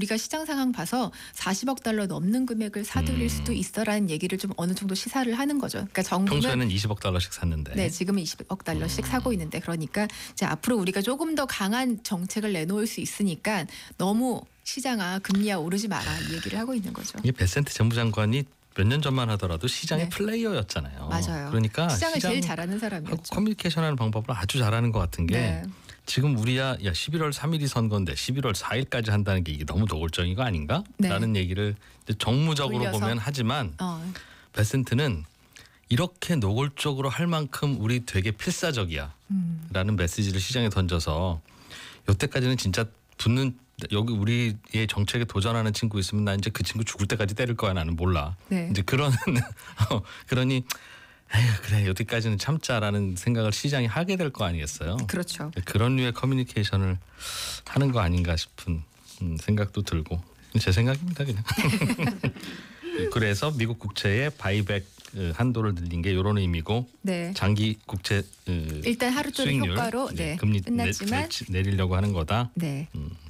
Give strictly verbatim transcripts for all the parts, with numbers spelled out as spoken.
우리가 시장 상황 봐서 사십억 달러 넘는 금액을 사들일 음. 수도 있어라는 얘기를 좀 어느 정도 시사를 하는 거죠. 그러니까 정부는 평소에는 이십억 달러씩 샀는데. 네, 지금은 이십억 달러씩 음. 사고 있는데 그러니까 이제 앞으로 우리가 조금 더 강한 정책을 내놓을 수 있으니까 너무 시장아 금리야 오르지 마라 이 얘기를 하고 있는 거죠. 이게 베센트 재무장관이 몇 년 전만 하더라도 시장의 네. 플레이어였잖아요. 맞아요. 그러니까 시장을 시장 제일 잘하는 사람이었죠. 커뮤니케이션하는 방법을 아주 잘하는 것 같은 게 네. 지금 우리야 야 십일월 삼일이 선거인데 십일월 사일까지 한다는 게 이게 너무 노골적인 거 아닌가? 네. 라는 얘기를 이제 정무적으로 돌려서. 보면 하지만 어, 베센트는 이렇게 노골적으로 할 만큼 우리 되게 필사적이야 음. 라는 메시지를 시장에 던져서 여태까지는 진짜 붙는 여기 우리의 정책에 도전하는 친구 있으면 나 이제 그 친구 죽을 때까지 때릴 거야 나는 몰라. 네. 이제 그런 어, 그러니 에휴 그래 여기까지는 참자라는 생각을 시장이 하게 될 거 아니겠어요. 그렇죠. 그런 류의 커뮤니케이션을 하는 거 아닌가 싶은 음, 생각도 들고 제 생각입니다 그냥. 그래서 미국 국채의 바이백 어, 한도를 늘린 게 이런 의미고 네. 장기 국채 어, 일단 하루 종일 수익률 효과로 네, 네, 금리 끝났지만 내, 내리려고 하는 거다. 네.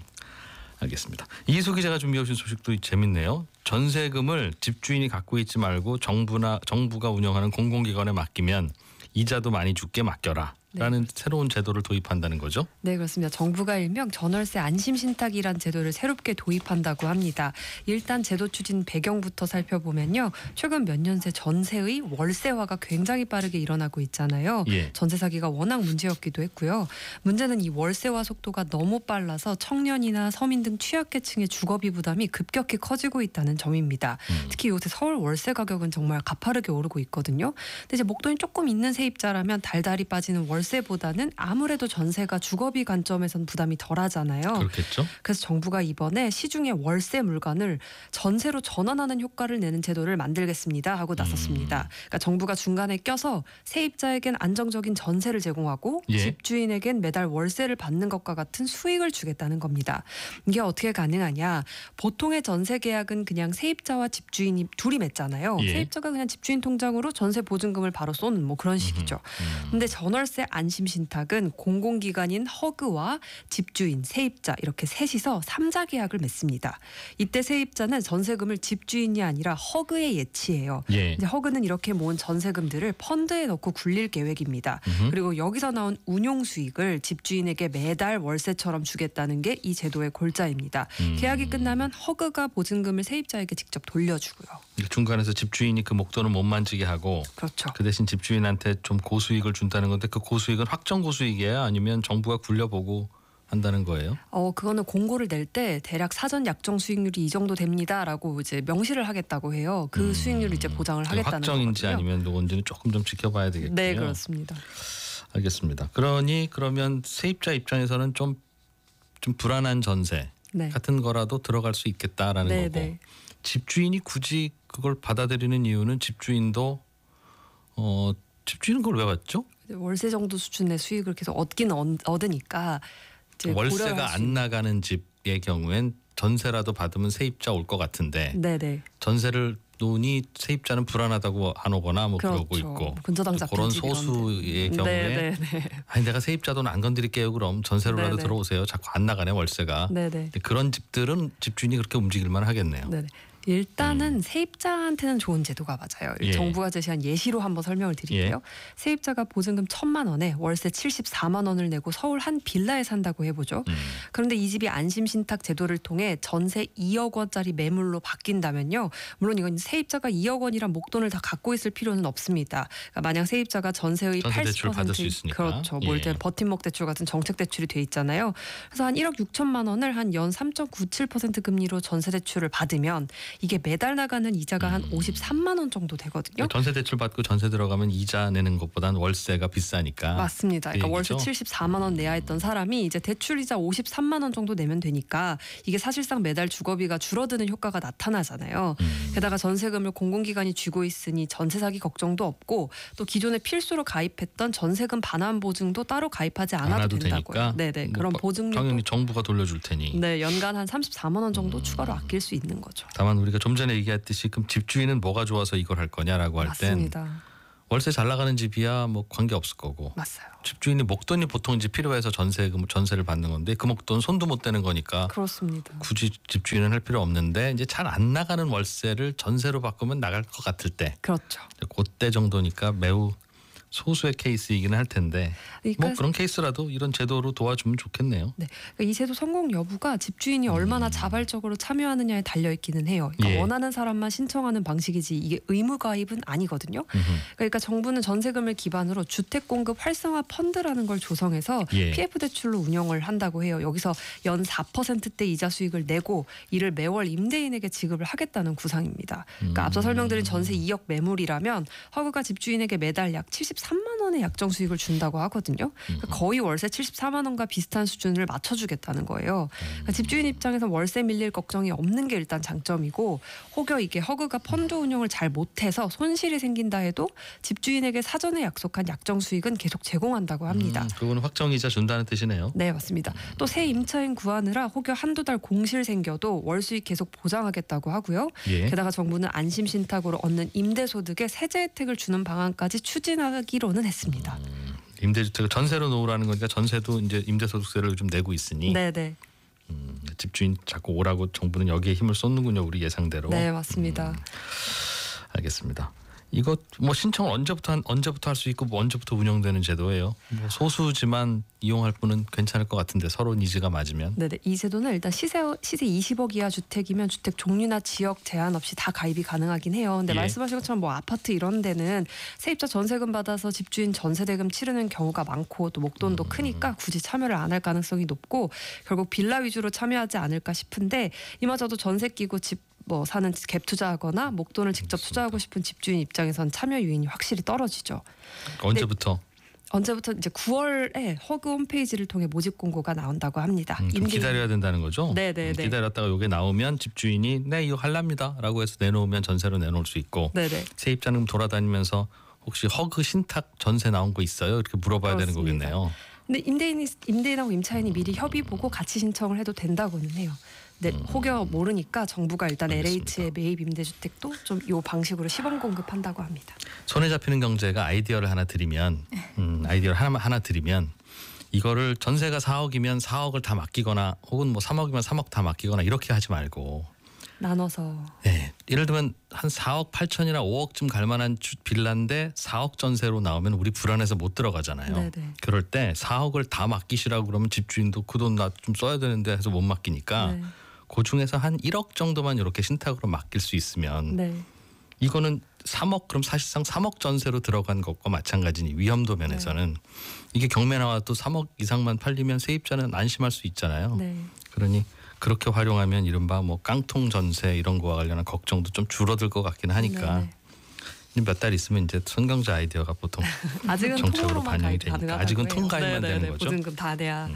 알겠습니다. 이희수 기자가 준비해 오신 소식도 재밌네요. 전세금을 집주인이 갖고 있지 말고 정부나 정부가 운영하는 공공기관에 맡기면 이자도 많이 죽게 맡겨라. 라는 새로운 제도를 도입한다는 거죠. 네, 그렇습니다. 정부가 일명 전월세 안심신탁이란 제도를 새롭게 도입한다고 합니다. 일단 제도 추진 배경부터 살펴보면요. 최근 몇 년 새 전세의 월세화가 굉장히 빠르게 일어나고 있잖아요. 예. 전세 사기가 워낙 문제였기도 했고요. 문제는 이 월세화 속도가 너무 빨라서 청년이나 서민 등 취약계층의 주거비 부담이 급격히 커지고 있다는 점입니다. 음. 특히 요새 서울 월세 가격은 정말 가파르게 오르고 있거든요. 근데 이제 목돈이 조금 있는 세입자라면 달달이 빠지는 월 월세보다는 아무래도 전세가 주거비 관점에선 부담이 덜하잖아요. 그렇겠죠. 그래서 정부가 이번에 시중의 월세 물건을 전세로 전환하는 효과를 내는 제도를 만들겠습니다 하고 나섰습니다. 음. 그러니까 정부가 중간에 껴서 세입자에겐 안정적인 전세를 제공하고 예. 집주인에겐 매달 월세를 받는 것과 같은 수익을 주겠다는 겁니다. 이게 어떻게 가능하냐. 보통의 전세 계약은 그냥 세입자와 집주인이 둘이 맺잖아요. 예. 세입자가 그냥 집주인 통장으로 전세 보증금을 바로 쏘는 뭐 그런 식이죠. 음. 근데 전월세 안심신탁은 공공기관인 허그와 집주인, 세입자 이렇게 셋이서 삼자 계약을 맺습니다. 이때 세입자는 전세금을 집주인이 아니라 허그에 예치해요. 예. 이제 허그는 이렇게 모은 전세금들을 펀드에 넣고 굴릴 계획입니다. 음흠. 그리고 여기서 나온 운용 수익을 집주인에게 매달 월세처럼 주겠다는 게 이 제도의 골자입니다. 음. 계약이 끝나면 허그가 보증금을 세입자에게 직접 돌려주고요. 중간에서 집주인이 그 목돈을 못 만지게 하고 그렇죠. 그 대신 집주인한테 좀 고수익을 준다는 건데 그 고수익은 확정 고수익이에요? 아니면 정부가 굴려보고 한다는 거예요? 어 그거는 공고를 낼 때 대략 사전 약정 수익률이 이 정도 됩니다라고 이제 명시를 하겠다고 해요. 그 음. 수익률을 이제 보장을 하겠다는 확정인지 거거든요. 아니면 누군지는 조금 좀 지켜봐야 되겠군요. 네, 그렇습니다. 알겠습니다. 그러니 그러면 세입자 입장에서는 좀 좀 불안한 전세 네. 같은 거라도 들어갈 수 있겠다라는 네, 거고 네. 집주인이 굳이 그걸 받아들이는 이유는 집주인도 어 집주인은 그걸 왜 받죠? 월세 정도 수준의 수익을 계속 얻긴 얻, 얻으니까 이제 고려할 월세가 수 안 나가는 집의 경우엔 전세라도 받으면 세입자 올 것 같은데 있는. 네네. 전세를 놓으니 세입자는 불안하다고 안 오거나 뭐 그렇죠. 그러고 있고 근저당 또 잡힌 그런 집 소수의 이런데. 경우에 네네네. 아니 내가 세입자 돈 안 건드릴게요 그럼 전세로라도 네네. 들어오세요. 자꾸 안 나가네 월세가. 네네. 근데 그런 집들은 집주인이 그렇게 움직일만 하겠네요. 네네. 일단은 세입자한테는 좋은 제도가 맞아요. 예. 정부가 제시한 예시로 한번 설명을 드릴게요. 예. 세입자가 보증금 천만 원에 월세 칠십사만 원을 내고 서울 한 빌라에 산다고 해보죠. 음. 그런데 이 집이 안심신탁 제도를 통해 전세 이억 원짜리 매물로 바뀐다면요. 물론 이건 세입자가 이억 원이란 목돈을 다 갖고 있을 필요는 없습니다. 그러니까 만약 세입자가 전세의 전세 팔십 대출 퍼센트 받을 수 있으니까. 그렇죠. 예. 뭘 때 버팀목 대출 같은 정책 대출이 돼 있잖아요. 그래서 한 일억 육천만 원을 한 연 삼 점 구칠 퍼센트 금리로 전세 대출을 받으면 이게 매달 나가는 이자가 한 음. 오십삼만 원 정도 되거든요. 전세 대출 받고 전세 들어가면 이자 내는 것보단 월세가 비싸니까. 맞습니다. 그러니까 그 월세 얘기죠? 칠십사만 원 내야 했던 사람이 이제 대출이자 오십삼만 원 정도 내면 되니까 이게 사실상 매달 주거비가 줄어드는 효과가 나타나잖아요. 음. 게다가 전세금을 공공기관이 쥐고 있으니 전세 사기 걱정도 없고 또 기존에 필수로 가입했던 전세금 반환 보증도 따로 가입하지 않아도, 않아도 된다고요. 되니까 네네. 뭐 그런 바- 보증료도 당연히 정부가 돌려줄 테니. 네 연간 한 삼십사만 원 정도 음. 추가로 아낄 수 있는 거죠. 다만 우리가 좀 전에 얘기했듯이 그럼 집주인은 뭐가 좋아서 이걸 할 거냐라고 할 땐 맞습니다. 월세 잘 나가는 집이야 뭐 관계 없을 거고 맞아요. 집주인이 목돈이 보통 이제 필요해서 전세금 전세를 받는 건데 그 목돈 손도 못 대는 거니까 그렇습니다. 굳이 집주인은 할 필요 없는데 이제 잘 안 나가는 월세를 전세로 바꾸면 나갈 것 같을 때 그렇죠. 그때 정도니까 매우 소수의 케이스이기는 할 텐데 그러니까 뭐 그런 케이스라도 이런 제도로 도와주면 좋겠네요. 네, 그러니까 이 제도 성공 여부가 집주인이 얼마나 자발적으로 참여하느냐에 달려 있기는 해요. 그러니까 예. 원하는 사람만 신청하는 방식이지 이게 의무 가입은 아니거든요. 음흠. 그러니까 정부는 전세금을 기반으로 주택 공급 활성화 펀드라는 걸 조성해서 예. 피에프 대출로 운영을 한다고 해요. 여기서 연 사 퍼센트대 이자 수익을 내고 이를 매월 임대인에게 지급을 하겠다는 구상입니다. 그러니까 음. 앞서 설명드린 전세 이 억 매물이라면 허그가 집주인에게 매달 약 칠십삼만 원의 약정 수익을 준다고 하거든요. 그러니까 거의 월세 칠십사만 원과 비슷한 수준을 맞춰주겠다는 거예요. 그러니까 집주인 입장에서 월세 밀릴 걱정이 없는 게 일단 장점이고 혹여 이게 허그가 펀드 운영을 잘 못해서 손실이 생긴다 해도 집주인에게 사전에 약속한 약정 수익은 계속 제공한다고 합니다. 음, 그거는 확정이자 준다는 뜻이네요. 네, 맞습니다. 또 새 임차인 구하느라 혹여 한두 달 공실 생겨도 월 수익 계속 보장하겠다고 하고요. 예. 게다가 정부는 안심 신탁으로 얻는 임대 소득에 세제 혜택을 주는 방안까지 추진하기로는 했습니다. 임대주택을 전세로 놓으라는 거니까 전세도 이제 임대소득세를 좀 내고 있으니 네, 네. 음, 집주인 자꾸 오라고 정부는 여기에 힘을 쏟는군요. 우리 예상대로. 네, 맞습니다. 음, 알겠습니다. 이거 뭐 신청을 언제부터 한, 언제부터 할 수 있고 뭐 언제부터 운영되는 제도예요. 뭐 소수지만 이용할 분은 괜찮을 것 같은데 서로 니즈가 맞으면. 네네. 이 제도는 일단 시세 시세 이십억 이하 주택이면 주택 종류나 지역 제한 없이 다 가입이 가능하긴 해요. 근데 예. 말씀하신 것처럼 뭐 아파트 이런 데는 세입자 전세금 받아서 집주인 전세대금 치르는 경우가 많고 또 목돈도 음. 크니까 굳이 참여를 안 할 가능성이 높고 결국 빌라 위주로 참여하지 않을까 싶은데 이마저도 전세 끼고 집 뭐 사는 갭 투자하거나 목돈을 직접 투자하고 싶은 집주인 입장에선 참여 유인이 확실히 떨어지죠. 언제부터? 언제부터 이제 구월에 허그 홈페이지를 통해 모집 공고가 나온다고 합니다. 음, 좀 임대인- 기다려야 된다는 거죠? 네네네. 음, 기다렸다가 이게 나오면 집주인이 네 이거 할랍니다라고 해서 내놓으면 전세로 내놓을 수 있고 네네. 세입자는 돌아다니면서 혹시 허그 신탁 전세 나온 거 있어요? 이렇게 물어봐야 되는 그렇습니다. 거겠네요. 근데 임대인이 임대인하고 임차인이 미리 협의 보고 같이 신청을 해도 된다고는 해요. 네, 혹여 모르니까 정부가 일단 음. 알겠습니다. 엘에이치의 매입 임대주택도 좀 이 방식으로 시범 공급한다고 합니다. 손에 잡히는 경제가 아이디어를 하나 드리면 음, 아이디어를 하나 하나 드리면 이거를 전세가 사억이면 사억을 다 맡기거나 혹은 뭐 삼억이면 삼억 다 맡기거나 이렇게 하지 말고 나눠서 네, 예를 들면 한 사억 팔천이나 오억쯤 갈 만한 주- 빌라인데 사억 전세로 나오면 우리 불안해서 못 들어가잖아요. 네네. 그럴 때 사억을 다 맡기시라고 그러면 집주인도 그 돈 나 좀 써야 되는데 해서 못 맡기니까 네. 그 중에서 한 일억 정도만 이렇게 신탁으로 맡길 수 있으면 네. 이거는 삼억 그럼 사실상 삼억 전세로 들어간 것과 마찬가지니 위험도 면에서는 이게 경매 나와도 삼억 이상만 팔리면 세입자는 안심할 수 있잖아요. 네. 그러니 그렇게 활용하면 이른바 뭐 깡통 전세 이런 거와 관련한 걱정도 좀 줄어들 것 같긴 하니까 네네. 몇 달 있으면 이제 선경제 아이디어가 보통 아직은 정책으로 통으로만 반영이 가입 되니까. 가능하다고 아직은 해요. 통가입만 네네네. 되는 거죠? 보증금 다 돼야.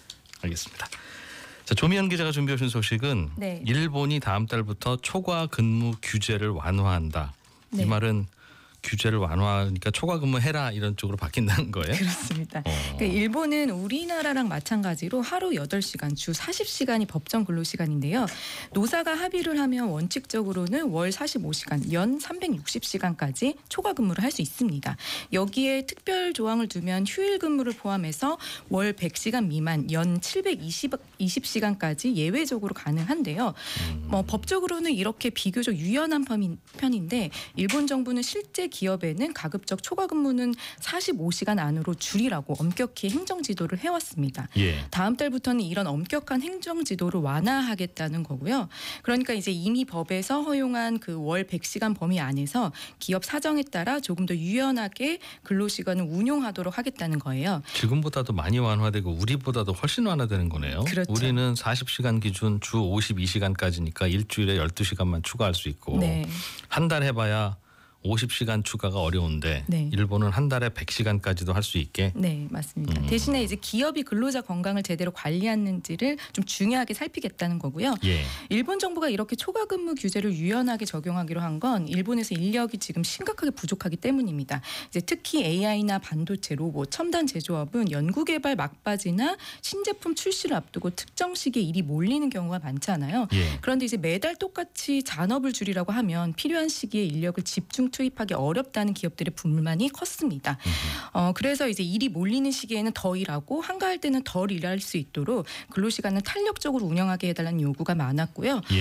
알겠습니다. 자, 조미연 기자가 준비해 오신 소식은 네. 일본이 다음 달부터 초과 근무 규제를 완화한다. 네. 이 말은 규제를 완화하니까 초과 근무 해라 이런 쪽으로 바뀐다는 거예요? 그렇습니다. 어. 그러니까 일본은 우리나라랑 마찬가지로 하루 여덟 시간, 주 사십 시간이 법정 근로시간인데요. 노사가 합의를 하면 원칙적으로는 월 사십오 시간, 연 삼백육십 시간까지 초과 근무를 할 수 있습니다. 여기에 특별 조항을 두면 휴일 근무를 포함해서 월 백 시간 미만, 연 칠백이십 시간까지 예외적으로 가능한데요. 음. 뭐 법적으로는 이렇게 비교적 유연한 편인- 편인데 일본 정부는 실제 기업에는 가급적 초과 근무는 사십오 시간 안으로 줄이라고 엄격히 행정 지도를 해왔습니다. 예. 다음 달부터는 이런 엄격한 행정 지도를 완화하겠다는 거고요. 그러니까 이제 이미 법에서 허용한 그 월 백 시간 범위 안에서 기업 사정에 따라 조금 더 유연하게 근로시간을 운용하도록 하겠다는 거예요. 지금보다도 많이 완화되고 우리보다도 훨씬 완화되는 거네요. 그렇죠. 우리는 사십 시간 기준 주 오십이 시간까지니까 일주일에 열두 시간만 추가할 수 있고 네. 한 달 해봐야 오십 시간 추가가 어려운데 네. 일본은 한 달에 백 시간까지도 할 수 있게. 네, 맞습니다. 음. 대신에 이제 기업이 근로자 건강을 제대로 관리하는지를 좀 중요하게 살피겠다는 거고요. 예. 일본 정부가 이렇게 초과 근무 규제를 유연하게 적용하기로 한 건 일본에서 인력이 지금 심각하게 부족하기 때문입니다. 이제 특히 에이아이나 반도체, 로봇, 첨단 제조업은 연구개발 막바지나 신제품 출시를 앞두고 특정 시기에 일이 몰리는 경우가 많잖아요. 예. 그런데 이제 매달 똑같이 잔업을 줄이라고 하면 필요한 시기에 인력을 집중 투입하기 어렵다는 기업들의 불만이 컸습니다. 어, 그래서 이제 일이 몰리는 시기에는 더 일하고 한가할 때는 덜 일할 수 있도록 근로시간을 탄력적으로 운영하게 해달라는 요구가 많았고요.